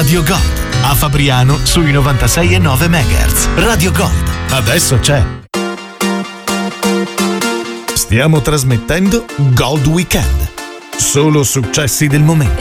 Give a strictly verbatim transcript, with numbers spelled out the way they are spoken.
Radio Gold, a Fabriano sui novantasei e nove megahertz. Radio Gold, adesso c'è. Stiamo trasmettendo Gold Weekend. Solo successi del momento.